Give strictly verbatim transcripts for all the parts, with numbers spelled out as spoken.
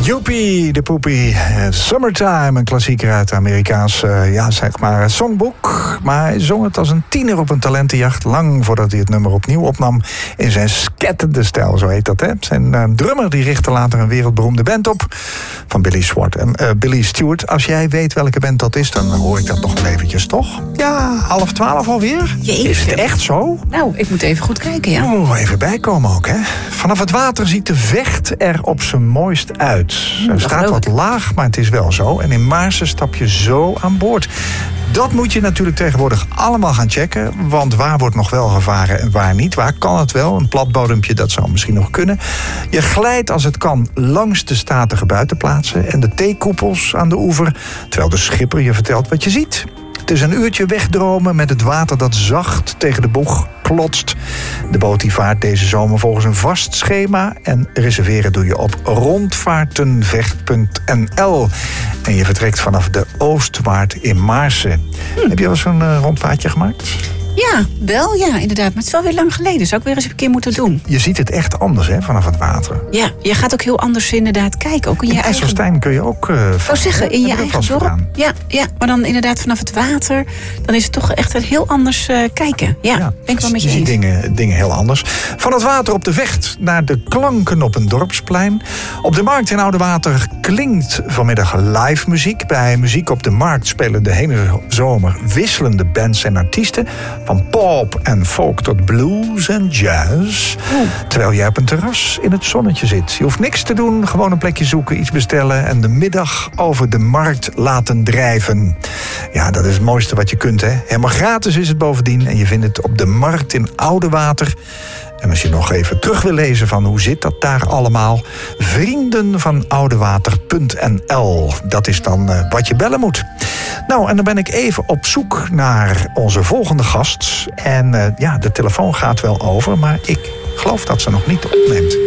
Joepie, de poepie. Summertime, een klassieker uit het Amerikaans, uh, ja, zeg maar, songboek. Maar hij zong het als een tiener op een talentenjacht, lang voordat hij het nummer opnieuw opnam in zijn skettende stijl, zo heet dat, hè. Zijn uh, drummer die richtte later een wereldberoemde band op van Billy Swart en uh, Billy Stewart. Als jij weet welke band dat is, dan hoor ik dat nog wel eventjes, toch? Ja, half twaalf alweer? Jeetje. Is het echt zo? Nou, ik moet even goed kijken, ja. Oh, even bijkomen ook, hè. Vanaf het water ziet de Vecht er op zijn mooist uit. Hmm, Er staat wat laag, maar het is wel zo. En in Maarsen stap je zo aan boord. Dat moet je natuurlijk tegenwoordig allemaal gaan checken. Want waar wordt nog wel gevaren en waar niet? Waar kan het wel? Een platbodempje, dat zou misschien nog kunnen. Je glijdt als het kan langs de statige buitenplaatsen en de theekoepels aan de oever, terwijl de schipper je vertelt wat je ziet. Het is een uurtje wegdromen met het water dat zacht tegen de boeg klotst. De boot die vaart deze zomer volgens een vast schema. En reserveren doe je op rondvaartenvecht punt n l. En je vertrekt vanaf de Oostwaard in Maarsen. Hm. Heb je wel zo'n uh, rondvaartje gemaakt? Ja, wel ja, inderdaad. Maar het is wel weer lang geleden. Zou ik weer eens een keer moeten doen. Je ziet het echt anders, hè, vanaf het water. Ja, je gaat ook heel anders inderdaad kijken. Ook in, in je IJsselstein eigen... kun je ook... Uh, oh, zeggen, in je eigen dorp. Gedaan. Ja, ja, maar dan inderdaad vanaf het water. Dan is het toch echt een heel anders uh, kijken. Ja, ja, ben ik wel met je, je eens. ziet dingen, dingen heel anders. Van het water op de Vecht naar de klanken op een dorpsplein. Op de markt in Oudewater klinkt vanmiddag live muziek. Bij Muziek op de Markt spelen de hele zomer wisselende bands en artiesten. Van pop en folk tot blues en jazz. Oh. Terwijl jij op een terras in het zonnetje zit. Je hoeft niks te doen, gewoon een plekje zoeken, iets bestellen en de middag over de markt laten drijven. Ja, dat is het mooiste wat je kunt, hè. Helemaal gratis is het bovendien en je vindt het op de markt in Oudewater. En als je nog even terug wil lezen van hoe zit dat daar allemaal, vrienden van oudewater punt n l. Dat is dan uh, wat je bellen moet. Nou, en dan ben ik even op zoek naar onze volgende gast. En uh, ja, de telefoon gaat wel over, maar ik geloof dat ze nog niet opneemt.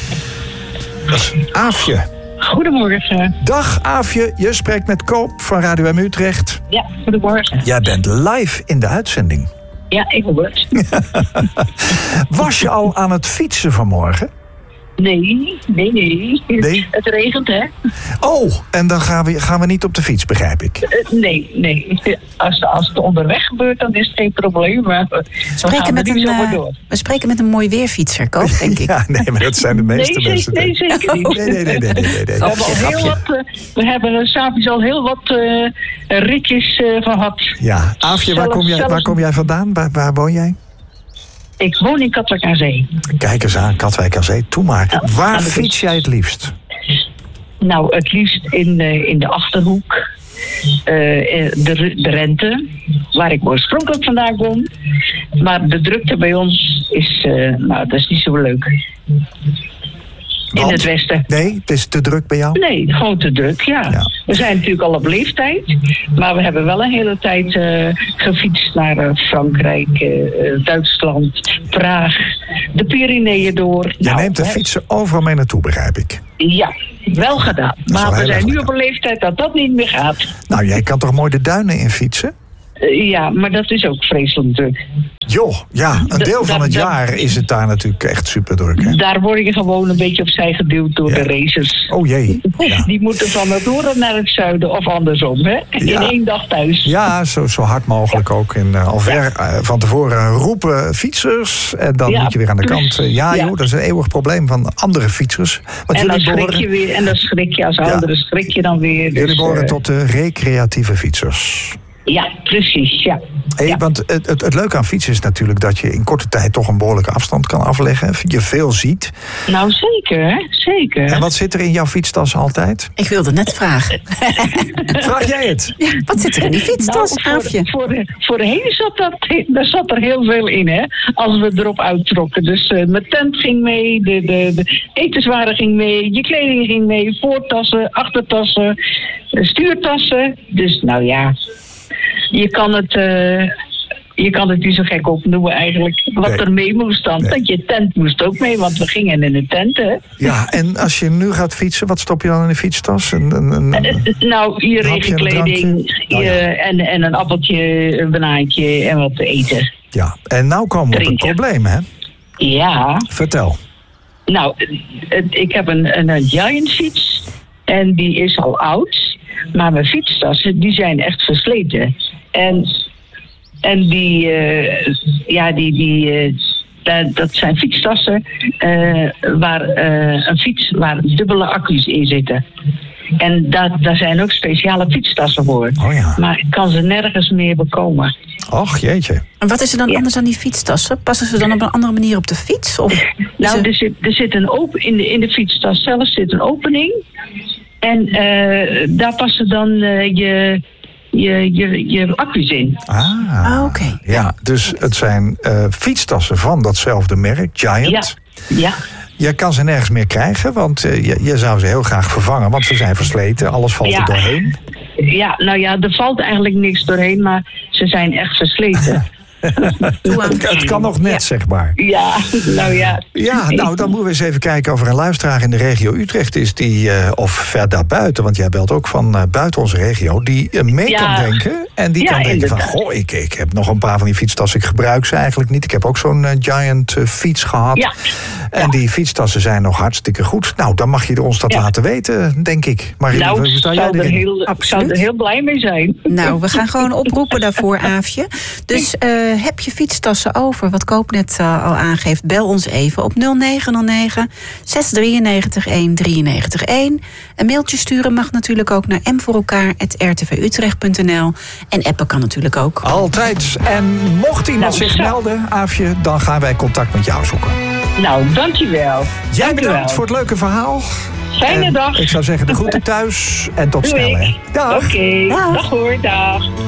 Dat is Aafje. Goedemorgen. Dag Aafje, je spreekt met Koop van Radio M Utrecht. Ja, goedemorgen. Jij bent live in de uitzending. Ja, ik hoor het. Was je al aan het fietsen vanmorgen? Nee, nee, nee. Nee? Het regent, hè? Oh, en dan gaan we, gaan we niet op de fiets, begrijp ik. Uh, nee, nee. Als, als het onderweg gebeurt, dan is het geen probleem. Maar we, spreken met een, uh, door. we spreken met een mooi weerfietser, Koop, denk ik. Ja, nee, maar dat zijn de meeste nee, mensen. Nee, zeker niet. Nee, nee, nee, nee, nee, nee, nee. We hebben al heel wat, uh, we hebben s'avonds al heel wat uh, ritjes uh, gehad. Ja, Aafje, waar kom jij, waar kom jij vandaan? Waar, waar woon jij? Ik woon in Katwijk aan Zee. Kijk eens aan, Katwijk aan Zee. Toe maar. Ja, waar fiets jij het liefst? Nou, het liefst in, uh, in de Achterhoek. Uh, de, de Rente, waar ik oorspronkelijk vandaan kom. Maar de drukte bij ons is, uh, nou, dat is niet zo leuk. In Want? Het westen. Nee, het is te druk bij jou? Nee, gewoon te druk, ja. ja. We zijn natuurlijk al op leeftijd. Maar we hebben wel een hele tijd uh, gefietst naar uh, Frankrijk, uh, Duitsland, Praag, de Pyreneeën door. Je nou, neemt de fietsen overal mee naartoe, begrijp ik. Ja, wel gedaan. Maar we zijn nu op een leeftijd dat dat niet meer gaat. Nou, jij kan toch mooi de duinen in fietsen? Uh, ja, maar dat is ook vreselijk druk. Joh, ja, een deel van het jaar is het daar natuurlijk echt super druk. Hè? Daar word je gewoon een beetje opzij geduwd door ja. de racers. Oh jee. Ja. Die moeten van het noorden naar het zuiden of andersom, hè? In ja. één dag thuis. Ja, zo, zo hard mogelijk ook. En uh, al ver uh, van tevoren roepen fietsers. En dan ja, moet je weer aan de kant. Uh, ja, ja, joh, dat is een eeuwig probleem van andere fietsers. Want en, dan schrik behoren... je weer, en dan schrik je als ja. ouderen, schrik je dan weer. Dus, jullie behoren uh... tot de recreatieve fietsers. Ja, precies, ja. Hey, ja. Want het, het, het leuke aan fietsen is natuurlijk dat je in korte tijd toch een behoorlijke afstand kan afleggen. Je veel ziet. Nou, zeker, hè? Zeker. En wat zit er in jouw fietstas altijd? Ik wilde net vragen. Vraag jij het? Ja, wat zit er in die fietstas, nou, Aafje? Voor, voor, voorheen zat, dat, daar zat er heel veel in, hè? Als we erop uittrokken. Dus uh, mijn tent ging mee, de, de, de etenswaren ging mee, je kleding ging mee, voortassen, achtertassen, stuurtassen. Dus nou ja... Je kan het, uh, je kan het niet zo gek opnoemen eigenlijk. Wat nee. er mee moest dan. Nee. Dat je tent moest ook mee, want we gingen in een tent, hè. Ja, en als je nu gaat fietsen, wat stop je dan in de fietstas? Een, een, een, uh, nou, je regenkleding oh, ja. en, en een appeltje, een banaantje en wat te eten. Ja, en nou komen we op het probleem, hè? Ja. Vertel. Nou, ik heb een, een, een Giant fiets. En die is al oud. Maar mijn fietstassen, die zijn echt versleten. En, en die, uh, ja, die, die, uh, dat, dat zijn fietstassen uh, waar uh, een fiets waar dubbele accu's in zitten. En daar, daar zijn ook speciale fietstassen voor. Oh ja. Maar ik kan ze nergens meer bekomen. Och, jeetje. En wat is er dan Ja. anders aan die fietstassen? Passen ze dan op een andere manier op de fiets? Of Nou, ze... er zit, er zit een open, in, de, in de fietstas zelf zit een opening. En uh, daar passen dan uh, je, je, je, je accu's in. Ah, Ah, oké. Ja, dus het zijn uh, fietstassen van datzelfde merk, Giant. Ja, ja. Je kan ze nergens meer krijgen, want uh, je, je zou ze heel graag vervangen, want ze zijn versleten, alles valt Ja. er doorheen. Ja, nou ja, er valt eigenlijk niks doorheen, maar ze zijn echt versleten. Doe aan. Het, het kan nog net, Ja. zeg maar. Ja, nou ja. Ja, nou, dan moeten we eens even kijken of er een luisteraar in de regio Utrecht is, die, uh, of ver daarbuiten, want jij belt ook van uh, buiten onze regio, die uh, mee Ja. kan denken. En die Ja, kan denken van, inderdaad. goh, ik, ik heb nog een paar van die fietstassen, ik gebruik ze eigenlijk niet. Ik heb ook zo'n uh, Giant uh, fiets gehad. Ja. En Ja. die fietstassen zijn nog hartstikke goed. Nou, dan mag je ons dat Ja. laten weten, denk ik. Marie, Nou, hoe ik sta jij zou er, erin? heel, ik zou Absoluut. er heel blij mee zijn. Nou, we gaan gewoon oproepen daarvoor, Aafje. Dus uh, heb je fietstassen over, wat Koop net uh, al aangeeft, bel ons even op nul negen nul negen, zes drie negen, een drie negen een. Een mailtje sturen mag natuurlijk ook naar m voor elkaar apenstaartje r t v utrecht punt n l. En appen kan natuurlijk ook. Altijd. En mocht iemand Nou, zich zo. melden, Aafje, dan gaan wij contact met jou zoeken. Nou, dankjewel. Jij Dankjewel. bedankt voor het leuke verhaal. Fijne En dag. Ik zou zeggen, de groeten thuis en tot Doei. snel, hè. Dag. Oké, Dag. dag hoor, dag.